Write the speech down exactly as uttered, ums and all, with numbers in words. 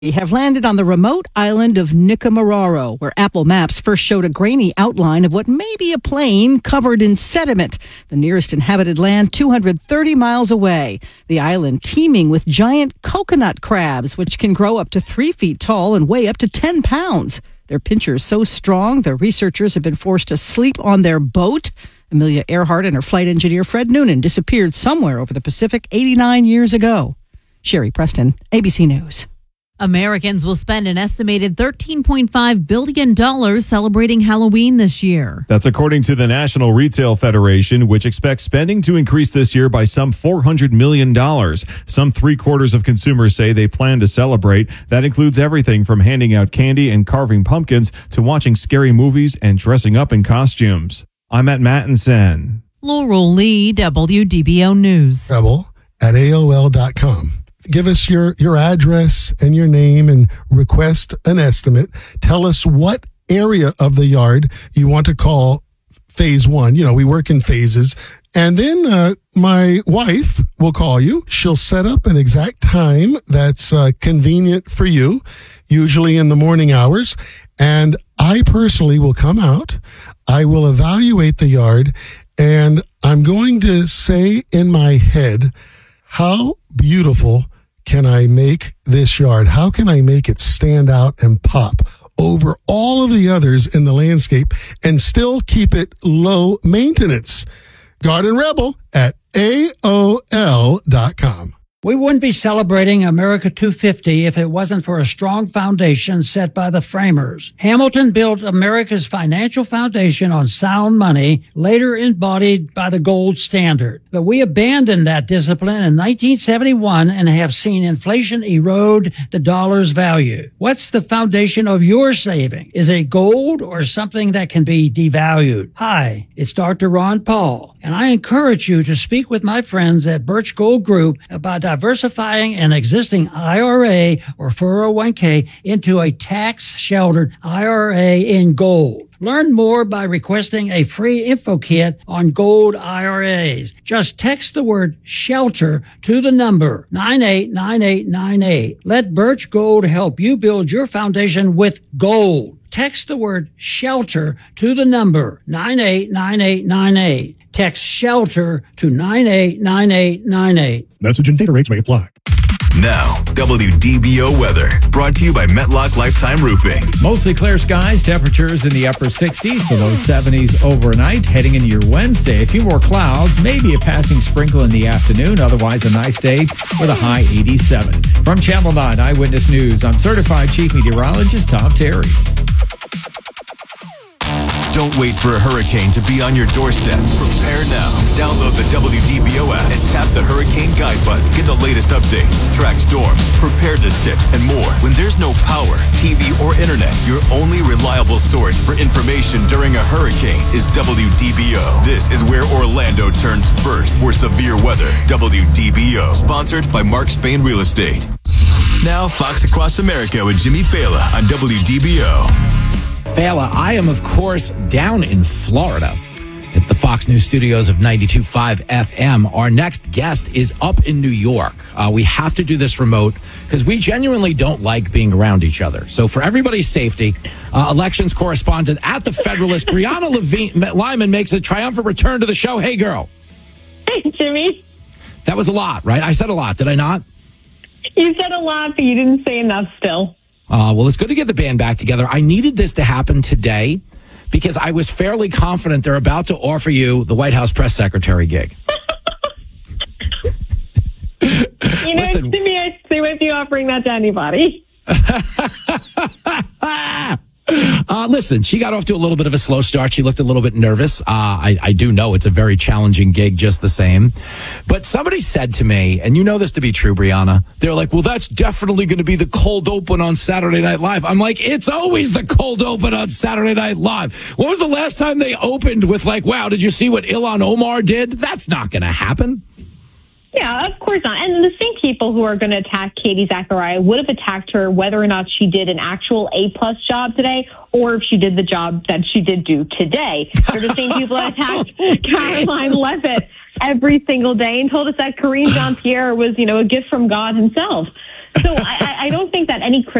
have landed on the remote island of Nikumaroro, where Apple Maps first showed a grainy outline of what may be a plane covered in sediment. The nearest inhabited land, two hundred thirty miles away. The island teeming with giant coconut crabs, which can grow up to three feet tall and weigh up to ten pounds. Their pincher is so strong, the researchers have been forced to sleep on their boat. Amelia Earhart and her flight engineer Fred Noonan disappeared somewhere over the Pacific eighty-nine years ago. Sherry Preston, A B C News. Americans will spend an estimated thirteen point five billion dollars celebrating Halloween this year. That's according to the National Retail Federation, which expects spending to increase this year by some four hundred million dollars. Some three quarters of consumers say they plan to celebrate. That includes everything from handing out candy and carving pumpkins to watching scary movies and dressing up in costumes. I'm at Mattinson. Laurel Lee, W D B O News. Rebel at A O L dot com. Give us your, your address and your name and request an estimate. Tell us what area of the yard you want to call phase one. You know, we work in phases. And then uh, my wife will call you. She'll set up an exact time that's uh, convenient for you, usually in the morning hours. And I personally will come out. I will evaluate the yard. And I'm going to say in my head, how beautiful can I make this yard? How can I make it stand out and pop over all of the others in the landscape and still keep it low maintenance? Garden Rebel at A O L dot com. We wouldn't be celebrating America two fifty if it wasn't for a strong foundation set by the framers. Hamilton built America's financial foundation on sound money, later embodied by the gold standard. But we abandoned that discipline in nineteen seventy-one and have seen inflation erode the dollar's value. What's the foundation of your saving? Is it gold or something that can be devalued? Hi, it's Doctor Ron Paul, and I encourage you to speak with my friends at Birch Gold Group about diversifying an existing I R A or four oh one k into a tax-sheltered I R A in gold. Learn more by requesting a free info kit on gold I R As. Just text the word SHELTER to the number nine eight nine eight nine eight. Let Birch Gold help you build your foundation with gold. Text the word SHELTER to the number nine eight nine eight nine eight. Text SHELTER to nine eight nine eight nine eight. Message and data rates may apply. Now, W D B O weather, brought to you by Metlock Lifetime Roofing. Mostly clear skies, temperatures in the upper sixties to low seventies overnight. Heading into your Wednesday, a few more clouds, maybe a passing sprinkle in the afternoon. Otherwise, a nice day with a high eighty-seven. From Channel nine Eyewitness News, I'm certified chief meteorologist Tom Terry. Don't wait for a hurricane to be on your doorstep. Prepare now. Download the W D B O app and tap the Hurricane Guide button. Get the latest updates, track storms, preparedness tips, and more. When there's no power, T V, or internet, your only reliable source for information during a hurricane is W D B O. This is where Orlando turns first for severe weather. W D B O. Sponsored by Mark Spain Real Estate. Now, Fox Across America with Jimmy Fallon on W D B O. Fela, I am, of course, down in Florida at the Fox News studios of ninety-two point five F M. Our next guest is up in New York. Uh, we have to do this remote because we genuinely don't like being around each other. So for everybody's safety, uh, elections correspondent at the Federalist, Brianna Levine, Lyman, makes a triumphant return to the show. Hey, girl. Hey, Jimmy. That was a lot, right? I said a lot, did I not? You said a lot, but you didn't say enough still. Uh, well, it's good to get the band back together. I needed this to happen today because I was fairly confident they're about to offer you the White House press secretary gig. You know, Listen, to me, I they won't be offering that to anybody. Uh, listen, she got off to a little bit of a slow start. She looked a little bit nervous. Uh, I, I do know it's a very challenging gig just the same. But somebody said to me, and you know this to be true, Brianna, they're like, well, that's definitely going to be the cold open on Saturday Night Live. I'm like, it's always the cold open on Saturday Night Live. When was the last time they opened with like, wow, did you see what Ilhan Omar did? That's not going to happen. Yeah, of course not. And the same people who are going to attack Katie Zachariah would have attacked her whether or not she did an actual A-plus job today or if she did the job that she did do today. They're the same people that attacked Caroline Leavitt every single day and told us that Karine Jean-Pierre was, you know, a gift from God himself. So I, I don't think that any